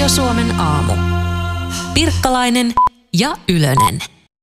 Radio-Suomen aamu. Pirkkalainen ja Ylönen.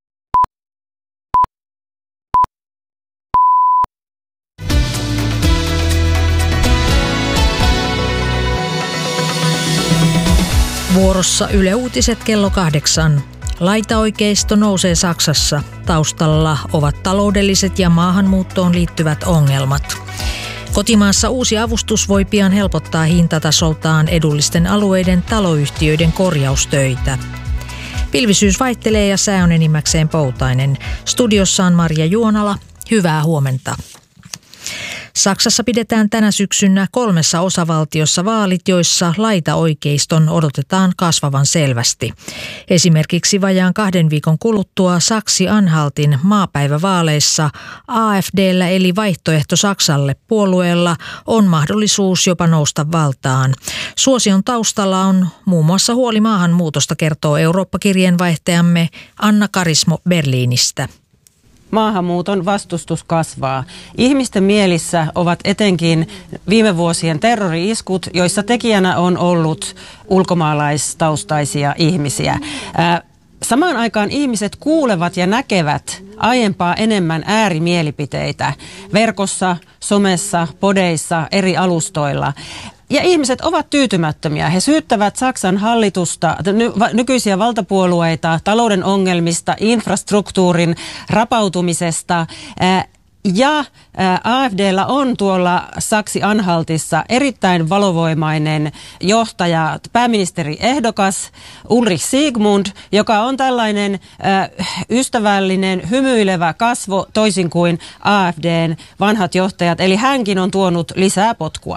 Vuorossa Yle Uutiset kello 8. Laitaoikeisto nousee Saksassa. Taustalla ovat taloudelliset ja maahanmuuttoon liittyvät ongelmat. Kotimaassa uusi avustus voi pian helpottaa hintatasoltaan edullisten alueiden taloyhtiöiden korjaustöitä. Pilvisyys vaihtelee ja sää on enimmäkseen poutainen. Studiossa on Marja Juonala. Hyvää huomenta. Saksassa pidetään tänä syksynä 3 osavaltiossa vaalit, joissa laitaoikeiston odotetaan kasvavan selvästi. Esimerkiksi vajaan 2 viikon kuluttua Saksi-Anhaltin maapäivävaaleissa AfD:llä eli Vaihtoehto Saksalle -puolueella on mahdollisuus jopa nousta valtaan. Suosion taustalla on muun muassa huoli maahanmuutosta, kertoo Eurooppa-kirjeenvaihtajamme Anna Karismo Berliinistä. Maahanmuuton vastustus kasvaa. Ihmisten mielissä ovat etenkin viime vuosien terrori-iskut, joissa tekijänä on ollut ulkomaalaistaustaisia ihmisiä. Samaan aikaan ihmiset kuulevat ja näkevät aiempaa enemmän äärimielipiteitä verkossa, somessa, podeissa, eri alustoilla. Ja ihmiset ovat tyytymättömiä. He syyttävät Saksan hallitusta, nykyisiä valtapuolueita talouden ongelmista, infrastruktuurin rapautumisesta. Ja AfD:llä on tuolla Saksi-Anhaltissa erittäin valovoimainen johtaja, pääministeriehdokas Ulrich Siegmund, joka on tällainen ystävällinen, hymyilevä kasvo toisin kuin AfD:n vanhat johtajat. Eli hänkin on tuonut lisää potkua.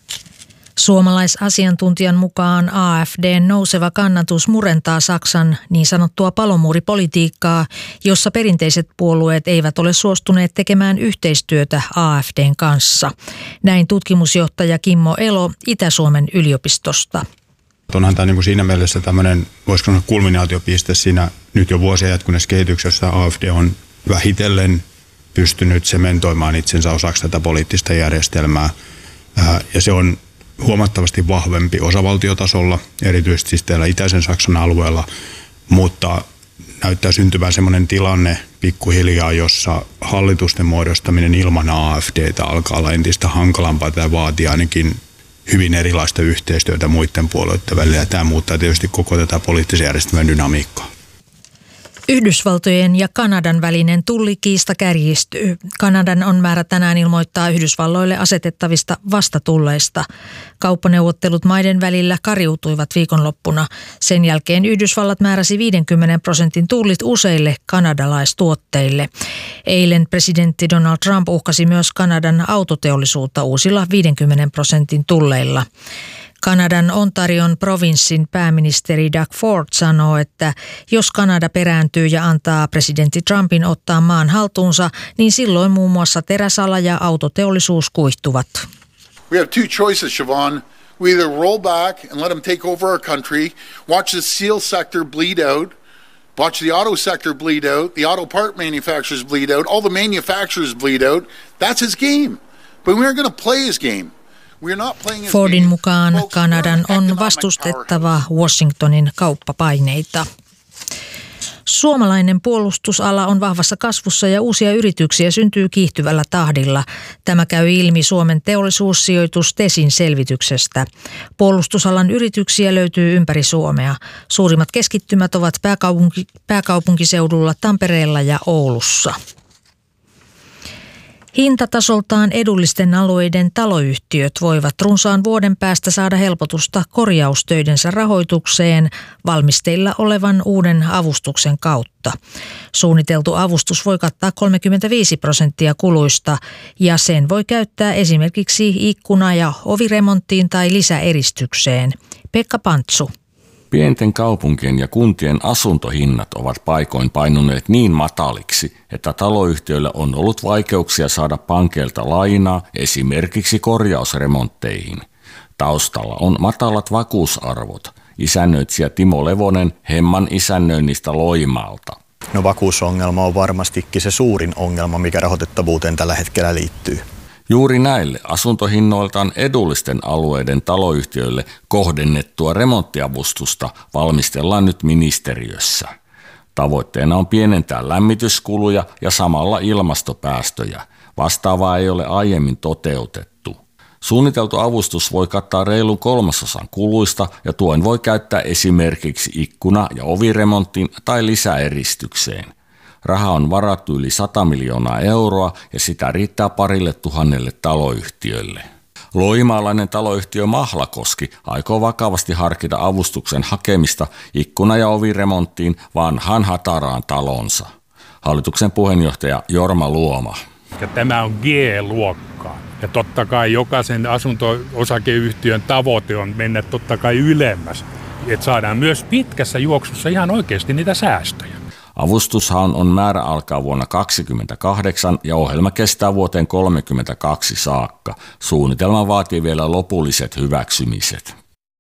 Suomalaisasiantuntijan mukaan AfD:n nouseva kannatus murentaa Saksan niin sanottua palomuuripolitiikkaa, jossa perinteiset puolueet eivät ole suostuneet tekemään yhteistyötä AfD:n kanssa. Näin tutkimusjohtaja Kimmo Elo Itä-Suomen yliopistosta. Onhan tämä niin kuin siinä mielessä tämmöinen, voisiko sanoa, kulminaatiopiste siinä nyt jo vuosia jatkuneessa kehityksessä. AfD on vähitellen pystynyt sementoimaan itsensä osaksi tätä poliittista järjestelmää ja se on huomattavasti vahvempi osavaltiotasolla, erityisesti siis täällä itäisen Saksan alueella, mutta näyttää syntyvän semmoinen tilanne pikkuhiljaa, jossa hallitusten muodostaminen ilman AfD:tä alkaa olla entistä hankalampaa. Tämä vaatii ainakin hyvin erilaista yhteistyötä muiden puolueiden välillä, ja tämä muuttaa tietysti koko tätä poliittisen järjestelmän dynamiikkaa. Yhdysvaltojen ja Kanadan välinen tullikiista kärjistyy. Kanadan on määrä tänään ilmoittaa Yhdysvalloille asetettavista vastatulleista. Kauppaneuvottelut maiden välillä kariutuivat viikonloppuna. Sen jälkeen Yhdysvallat määräsi 50% tullit useille kanadalaistuotteille. Eilen presidentti Donald Trump uhkasi myös Kanadan autoteollisuutta uusilla 50% tulleilla. Kanadan Ontarion provinssin pääministeri Doug Ford sanoo, että jos Kanada perääntyy ja antaa presidentti Trumpin ottaa maan haltuunsa, niin silloin muun muassa teräsala ja autoteollisuus kuihtuvat. We have 2 choices, Siobhan. We either roll back and let them take over our country, watch the steel sector bleed out, watch the auto sector bleed out, the auto part manufacturers bleed out, all the manufacturers bleed out. That's his game. But we aren't going to play his game. Fordin mukaan Kanadan on vastustettava Washingtonin kauppapaineita. Suomalainen puolustusala on vahvassa kasvussa ja uusia yrityksiä syntyy kiihtyvällä tahdilla. Tämä käy ilmi Suomen teollisuussijoitus Tesin selvityksestä. Puolustusalan yrityksiä löytyy ympäri Suomea. Suurimmat keskittymät ovat pääkaupunkiseudulla, Tampereella ja Oulussa. Hintatasoltaan edullisten alueiden taloyhtiöt voivat runsaan vuoden päästä saada helpotusta korjaustöidensä rahoitukseen valmisteilla olevan uuden avustuksen kautta. Suunniteltu avustus voi kattaa 35% kuluista ja sen voi käyttää esimerkiksi ikkuna- ja oviremonttiin tai lisäeristykseen. Pekka Pantsu. Pienten kaupunkien ja kuntien asuntohinnat ovat paikoin painuneet niin mataliksi, että taloyhtiöillä on ollut vaikeuksia saada pankeilta lainaa esimerkiksi korjausremontteihin. Taustalla on matalat vakuusarvot. Isännöitsijä Timo Levonen Hemman isännöinnistä Loimaalta. No vakuusongelma on varmastikin se suurin ongelma, mikä rahoitettavuuteen tällä hetkellä liittyy. Juuri näille asuntohinnoiltaan edullisten alueiden taloyhtiöille kohdennettua remonttiavustusta valmistellaan nyt ministeriössä. Tavoitteena on pienentää lämmityskuluja ja samalla ilmastopäästöjä. Vastaavaa ei ole aiemmin toteutettu. Suunniteltu avustus voi kattaa reilun 1/3 kuluista ja tuen voi käyttää esimerkiksi ikkuna- ja oviremonttiin tai lisäeristykseen. Raha on varattu yli 100 miljoonaa euroa ja sitä riittää 2,000 taloyhtiölle. Loimaalainen taloyhtiö Mahlakoski aikoo vakavasti harkita avustuksen hakemista ikkuna- ja oviremonttiin vanhaan hataraan talonsa. Hallituksen puheenjohtaja Jorma Luoma. Ja tämä on G-luokkaa. Ja totta kai jokaisen asunto-osakeyhtiön tavoite on mennä totta kai ylemmäs. Että saadaan myös pitkässä juoksussa ihan oikeasti niitä säästöjä. Avustushan on määrä alkaa vuonna 2028 ja ohjelma kestää vuoteen 2032 saakka. Suunnitelma vaatii vielä lopulliset hyväksymiset.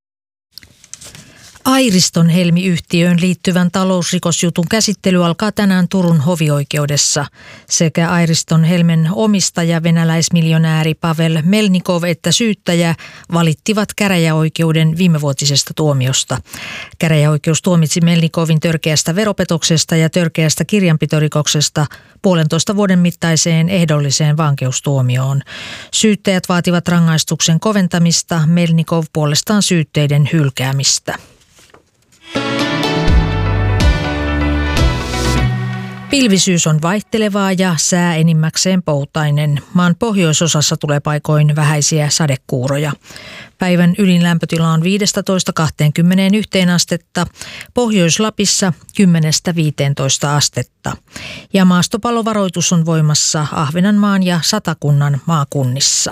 Airiston Helmi-yhtiöön liittyvän talousrikosjutun käsittely alkaa tänään Turun hovioikeudessa. Sekä Airiston Helmen omistaja venäläismiljonääri Pavel Melnikov että syyttäjä valittivat käräjäoikeuden viimevuotisesta tuomiosta. Käräjäoikeus tuomitsi Melnikovin törkeästä veropetoksesta ja törkeästä kirjanpitorikoksesta 1,5 vuoden mittaiseen ehdolliseen vankeustuomioon. Syyttäjät vaativat rangaistuksen koventamista, Melnikov puolestaan syytteiden hylkäämistä. Pilvisyys on vaihtelevaa ja sää enimmäkseen poutainen. Maan pohjoisosassa tulee paikoin vähäisiä sadekuuroja. Päivän ylin lämpötila on 15–21 astetta, Pohjois-Lapissa 10–15 astetta. Ja maastopallovaroitus on voimassa Ahvenanmaan ja Satakunnan maakunnissa.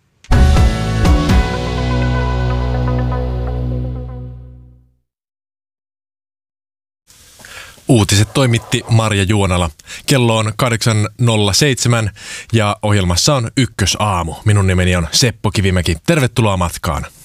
Uutiset toimitti Marja Juonala. Kello on 8.07 ja ohjelmassa on Ykkösaamu. Minun nimeni on Seppo Kivimäki. Tervetuloa matkaan.